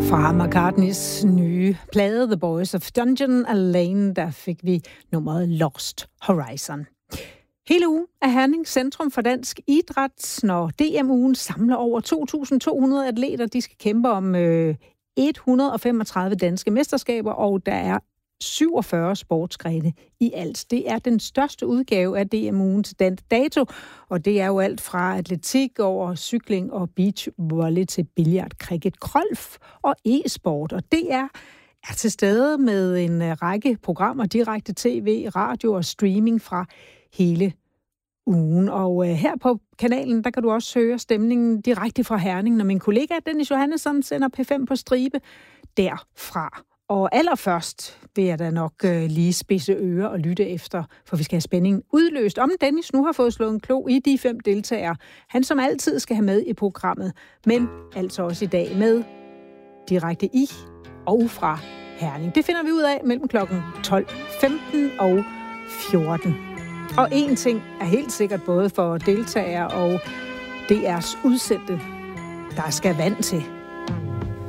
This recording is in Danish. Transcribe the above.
Fra McCartneys nye plade The Boys of Dungeon Lane, der fik vi nummeret Lost Horizon. Hele ugen er Herning centrum for dansk idræt, når DM-ugen samler over 2.200 atleter. De skal kæmpe om 135 danske mesterskaber, og der er 47 sportsgrene i alt. Det er den største udgave af DM-ugen til den dato, og det er jo alt fra atletik over cykling og beachvolley til billard, cricket, golf og e-sport. Og det er til stede med en række programmer, direkte tv, radio og streaming fra hele ugen. Og her på kanalen, der kan du også høre stemningen direkte fra Herning, når min kollega Dennis Johannesson sender P5 på stribe derfra. Og allerførst vil jeg da nok lige spidse ører og lytte efter, for vi skal have spændingen udløst. Om Dennis nu har fået slået en klo i de 5 deltagere, han som altid skal have med i programmet, men altså også i dag med direkte i og fra Herning. Det finder vi ud af mellem klokken 12:15 og 14. Og en ting er helt sikkert både for deltagere og DR's udsendte, der skal vand til.